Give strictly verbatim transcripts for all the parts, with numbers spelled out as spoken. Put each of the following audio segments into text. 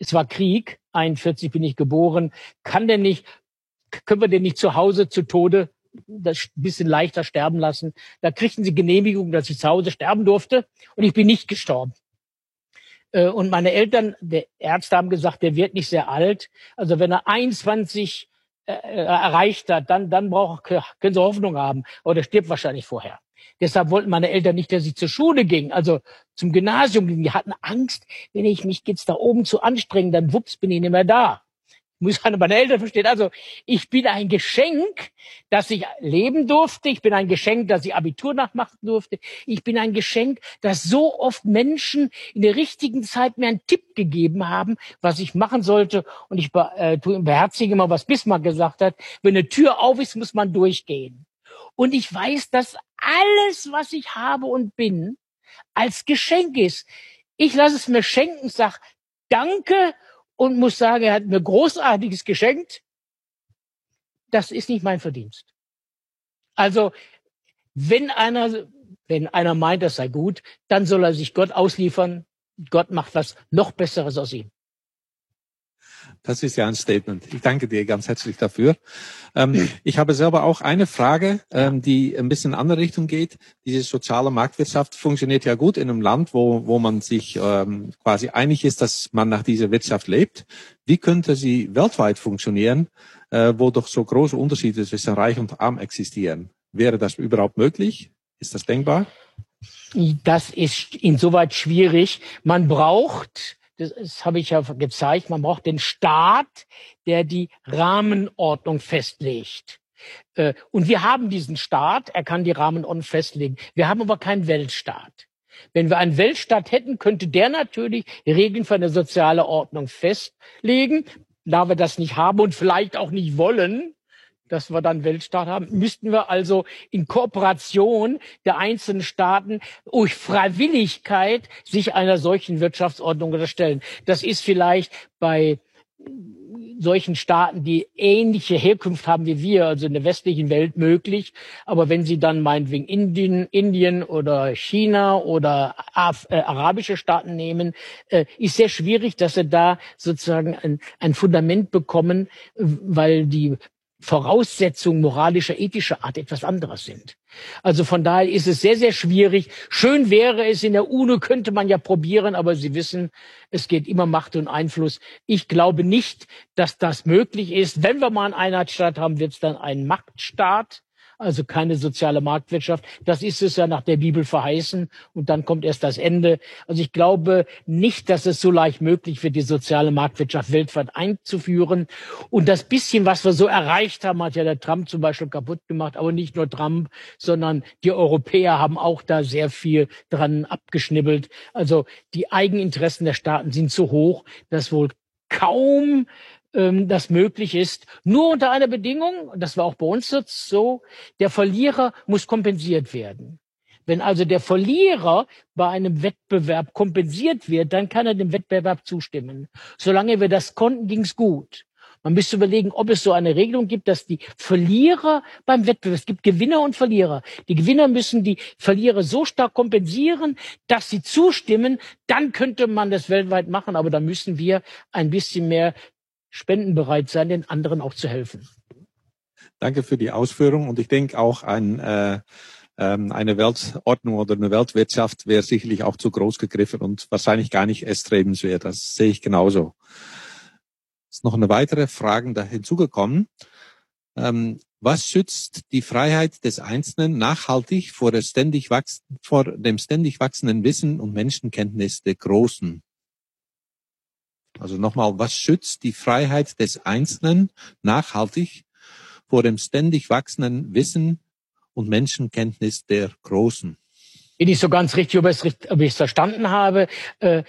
es war Krieg, einundvierzig bin ich geboren, kann der nicht, können wir den nicht zu Hause zu Tode das ein bisschen leichter sterben lassen? Da kriegten sie Genehmigung, dass ich zu Hause sterben durfte und ich bin nicht gestorben. Und meine Eltern, der Ärzte haben gesagt, der wird nicht sehr alt. Also wenn er einundzwanzig äh, erreicht hat, dann, dann braucht, können sie Hoffnung haben. Aber der stirbt wahrscheinlich vorher. Deshalb wollten meine Eltern nicht, dass ich zur Schule ging, also zum Gymnasium ging. Die hatten Angst, wenn ich mich jetzt da oben zu anstrengen, dann wups, bin ich nicht mehr da. Muss meine Eltern verstehen. Also ich bin ein Geschenk, dass ich leben durfte. Ich bin ein Geschenk, dass ich Abitur nachmachen durfte. Ich bin ein Geschenk, dass so oft Menschen in der richtigen Zeit mir einen Tipp gegeben haben, was ich machen sollte. Und ich äh, beherzige immer, was Bismarck gesagt hat. Wenn eine Tür auf ist, muss man durchgehen. Und ich weiß, dass alles, was ich habe und bin, als Geschenk ist. Ich lasse es mir schenken, sag Danke und muss sagen, er hat mir Großartiges geschenkt. Das ist nicht mein Verdienst. Also, wenn einer, wenn einer meint, das sei gut, dann soll er sich Gott ausliefern. Gott macht was noch Besseres aus ihm. Das ist ja ein Statement. Ich danke dir ganz herzlich dafür. Ähm, ich habe selber auch eine Frage, ähm, die ein bisschen in eine andere Richtung geht. Diese soziale Marktwirtschaft funktioniert ja gut in einem Land, wo, wo man sich ähm, quasi einig ist, dass man nach dieser Wirtschaft lebt. Wie könnte sie weltweit funktionieren, äh, wo doch so große Unterschiede zwischen Reich und Arm existieren? Wäre das überhaupt möglich? Ist das denkbar? Das ist insoweit schwierig. Man braucht, das, das habe ich ja gezeigt, man braucht den Staat, der die Rahmenordnung festlegt. Und wir haben diesen Staat, er kann die Rahmenordnung festlegen. Wir haben aber keinen Weltstaat. Wenn wir einen Weltstaat hätten, könnte der natürlich Regeln für eine soziale Ordnung festlegen. Da wir das nicht haben und vielleicht auch nicht wollen, dass wir dann Weltstaat haben, müssten wir also in Kooperation der einzelnen Staaten durch Freiwilligkeit sich einer solchen Wirtschaftsordnung unterstellen. Das ist vielleicht bei solchen Staaten, die ähnliche Herkunft haben wie wir, also in der westlichen Welt möglich. Aber wenn Sie dann meinetwegen Indien, Indien oder China oder Af äh, arabische Staaten nehmen, äh, ist sehr schwierig, dass Sie da sozusagen ein, ein Fundament bekommen, weil die Voraussetzungen moralischer, ethischer Art etwas anderes sind. Also von daher ist es sehr, sehr schwierig. Schön wäre es, in der UNO könnte man ja probieren, aber Sie wissen, es geht immer Macht und Einfluss. Ich glaube nicht, dass das möglich ist. Wenn wir mal einen Einheitsstaat haben, wird es dann ein Machtstaat, also keine soziale Marktwirtschaft. Das ist es ja nach der Bibel verheißen und dann kommt erst das Ende. Also ich glaube nicht, dass es so leicht möglich wird, die soziale Marktwirtschaft weltweit einzuführen. Und das bisschen, was wir so erreicht haben, hat ja der Trump zum Beispiel kaputt gemacht. Aber nicht nur Trump, sondern die Europäer haben auch da sehr viel dran abgeschnibbelt. Also die Eigeninteressen der Staaten sind so hoch, dass wohl kaum das möglich ist, nur unter einer Bedingung, das war auch bei uns jetzt so, der Verlierer muss kompensiert werden. Wenn also der Verlierer bei einem Wettbewerb kompensiert wird, dann kann er dem Wettbewerb zustimmen. Solange wir das konnten, ging's gut. Man müsste überlegen, ob es so eine Regelung gibt, dass die Verlierer beim Wettbewerb, es gibt Gewinner und Verlierer. Die Gewinner müssen die Verlierer so stark kompensieren, dass sie zustimmen. Dann könnte man das weltweit machen, aber da müssen wir ein bisschen mehr spendenbereit sein, den anderen auch zu helfen. Danke für die Ausführung. Und ich denke auch, ein, äh, ähm, eine Weltordnung oder eine Weltwirtschaft wäre sicherlich auch zu groß gegriffen und wahrscheinlich gar nicht erstrebenswert. Das sehe ich genauso. Es ist noch eine weitere Frage da hinzugekommen. Ähm, was schützt die Freiheit des Einzelnen nachhaltig vor, der ständig wachs- vor dem ständig wachsenden Wissen und Menschenkenntnis der Großen? Also nochmal, was schützt die Freiheit des Einzelnen nachhaltig vor dem ständig wachsenden Wissen und Menschenkenntnis der Großen? Bin ich so ganz richtig, ob ich es verstanden habe. Äh,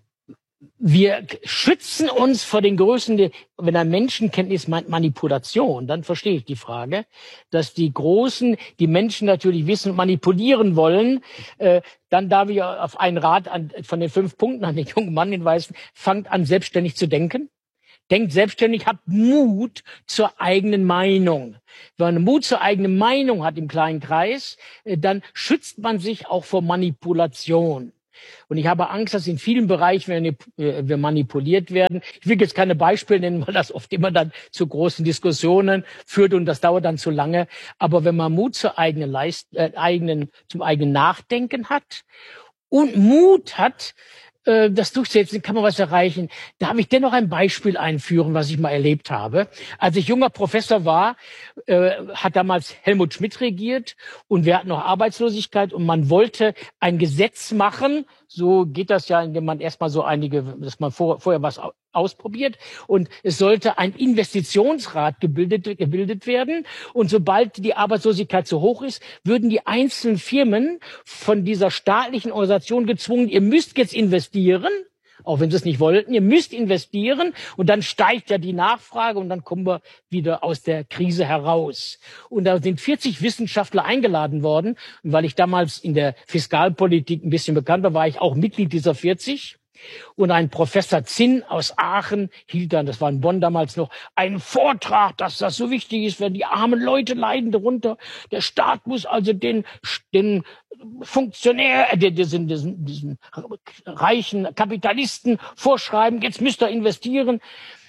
wir schützen uns vor den Größen, wenn ein Menschenkenntnis meint Manipulation, dann verstehe ich die Frage, dass die Großen, die Menschen natürlich wissen und manipulieren wollen. Äh, dann darf ich auf einen Rat an, von den fünf Punkten an den jungen Mann hinweisen, fangt an, selbstständig zu denken. Denkt selbstständig, habt Mut zur eigenen Meinung. Wenn man Mut zur eigenen Meinung hat im kleinen Kreis, dann schützt man sich auch vor Manipulation. Und ich habe Angst, dass in vielen Bereichen wir manipuliert werden. Ich will jetzt keine Beispiele nennen, weil das oft immer dann zu großen Diskussionen führt und das dauert dann zu lange. Aber wenn man Mut zur eigenen Leist äh, eigenen, zum eigenen Nachdenken hat und Mut hat, das durchsetzen, kann man was erreichen. Darf ich dennoch ein Beispiel einführen, was ich mal erlebt habe? Als ich junger Professor war, äh, hat damals Helmut Schmidt regiert und wir hatten noch Arbeitslosigkeit und man wollte ein Gesetz machen. So geht das ja, indem man erstmal so einige, dass man vor, vorher was ausprobiert. Und es sollte ein Investitionsrat gebildet, gebildet werden. Und sobald die Arbeitslosigkeit zu hoch ist, würden die einzelnen Firmen von dieser staatlichen Organisation gezwungen, ihr müsst jetzt investieren, auch wenn sie es nicht wollten, ihr müsst investieren und dann steigt ja die Nachfrage und dann kommen wir wieder aus der Krise heraus. Und da sind vierzig Wissenschaftler eingeladen worden. Und weil ich damals in der Fiskalpolitik ein bisschen bekannt war, war ich auch Mitglied dieser vierzig. Und ein Professor Zinn aus Aachen hielt dann, das war in Bonn damals noch, einen Vortrag, dass das so wichtig ist, wenn die armen Leute leiden darunter. Der Staat muss also den, den Funktionär, äh, diesen, diesen, diesen reichen Kapitalisten vorschreiben, jetzt müsst ihr investieren.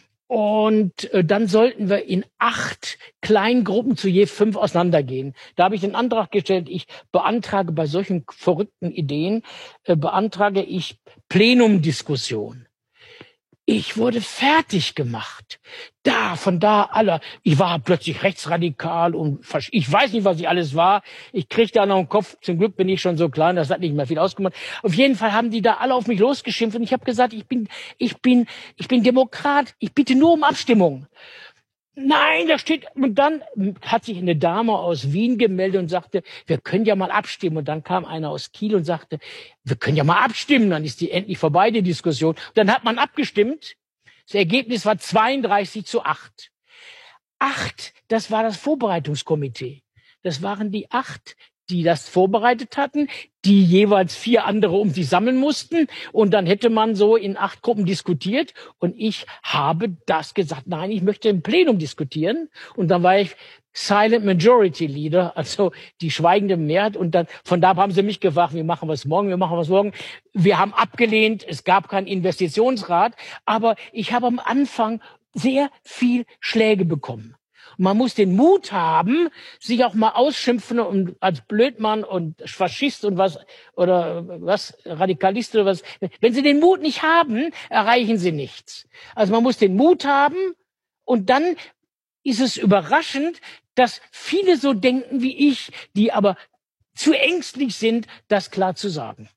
Und äh, dann sollten wir in acht Kleingruppen zu je fünf auseinandergehen. Da habe ich den Antrag gestellt, ich beantrage bei solchen verrückten Ideen, äh, beantrage ich Plenumdiskussion. Ich wurde fertig gemacht. Da, von da, aller. Ich war plötzlich rechtsradikal und ich weiß nicht, was ich alles war. Ich kriegte da noch einen Kopf. Zum Glück bin ich schon so klein, das hat nicht mehr viel ausgemacht. Auf jeden Fall haben die da alle auf mich losgeschimpft und ich habe gesagt, ich bin, ich bin, ich bin Demokrat. Ich bitte nur um Abstimmung. Nein, da steht, und dann hat sich eine Dame aus Wien gemeldet und sagte, wir können ja mal abstimmen. Und dann kam einer aus Kiel und sagte, wir können ja mal abstimmen. Dann ist die endlich vorbei, die Diskussion. Und dann hat man abgestimmt. Das Ergebnis war zweiunddreißig zu acht. Acht, das war das Vorbereitungskomitee. Das waren die acht, die das vorbereitet hatten, die jeweils vier andere um sich sammeln mussten. Und dann hätte man so in acht Gruppen diskutiert. Und ich habe das gesagt, nein, ich möchte im Plenum diskutieren. Und dann war ich Silent Majority Leader, also die schweigende Mehrheit. Und dann, von da haben sie mich gefragt, wir machen was morgen, wir machen was morgen. Wir haben abgelehnt, es gab keinen Investitionsrat. Aber ich habe am Anfang sehr viel Schläge bekommen. Man muss den Mut haben, sich auch mal ausschimpfen und als Blödmann und Faschist und was oder was Radikalist oder was. Wenn Sie den Mut nicht haben, erreichen Sie nichts. Also man muss den Mut haben und dann ist es überraschend, dass viele so denken wie ich, die aber zu ängstlich sind, das klar zu sagen.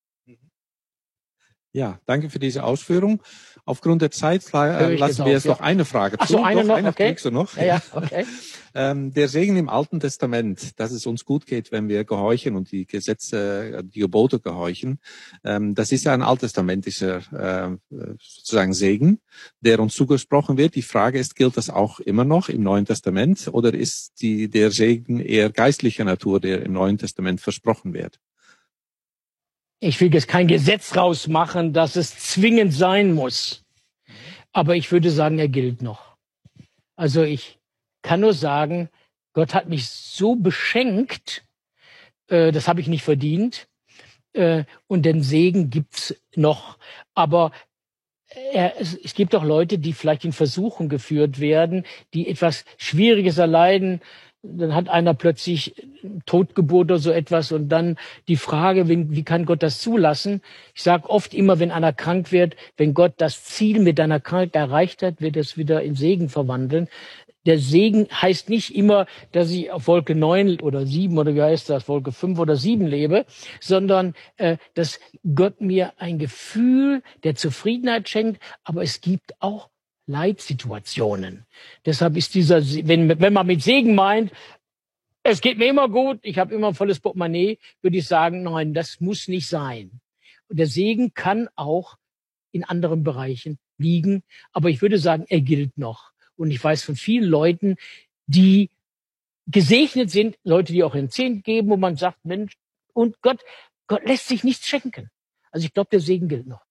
Ja, danke für diese Ausführung. Aufgrund der Zeit äh, lassen wir jetzt ja noch eine Frage zu. Ach so, eine Doch, noch, eine okay. kriegst du noch. Ja, ja, okay. ähm, der Segen im Alten Testament, dass es uns gut geht, wenn wir gehorchen und die Gesetze, die Gebote gehorchen, ähm, das ist ja ein alttestamentischer äh, sozusagen Segen, der uns zugesprochen wird. Die Frage ist, gilt das auch immer noch im Neuen Testament oder ist die, der Segen eher geistlicher Natur, der im Neuen Testament versprochen wird? Ich will jetzt kein Gesetz rausmachen, dass es zwingend sein muss. Aber ich würde sagen, er gilt noch. Also ich kann nur sagen, Gott hat mich so beschenkt, äh, das habe ich nicht verdient. Äh, und den Segen gibt's noch. Aber er, es, es gibt auch Leute, die vielleicht in Versuchung geführt werden, die etwas Schwieriges erleiden. Dann hat einer plötzlich Totgeburt oder so etwas und dann die Frage, wie, wie kann Gott das zulassen? Ich sage oft immer, wenn einer krank wird, wenn Gott das Ziel mit deiner Krankheit erreicht hat, wird es wieder in Segen verwandeln. Der Segen heißt nicht immer, dass ich auf Wolke neun oder sieben oder wie heißt das, Wolke fünf oder sieben lebe, sondern äh, dass Gott mir ein Gefühl der Zufriedenheit schenkt, aber es gibt auch Leitsituationen. Deshalb ist dieser, wenn, wenn man mit Segen meint, es geht mir immer gut, ich habe immer ein volles Portemonnaie, würde ich sagen, nein, das muss nicht sein. Und der Segen kann auch in anderen Bereichen liegen, aber ich würde sagen, er gilt noch. Und ich weiß von vielen Leuten, die gesegnet sind, Leute, die auch einen Zehnt geben, wo man sagt, Mensch, und Gott, Gott lässt sich nichts schenken. Also ich glaube, der Segen gilt noch.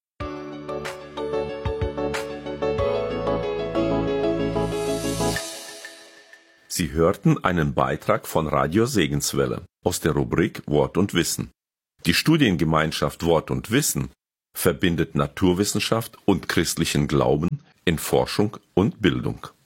Sie hörten einen Beitrag von Radio Segenswelle aus der Rubrik Wort und Wissen. Die Studiengemeinschaft Wort und Wissen verbindet Naturwissenschaft und christlichen Glauben in Forschung und Bildung.